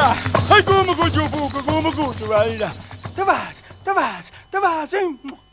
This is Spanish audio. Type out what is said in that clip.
Ay, cómo escucho, Puca, cómo escucho, Valera. Te vas, te vas, te vas.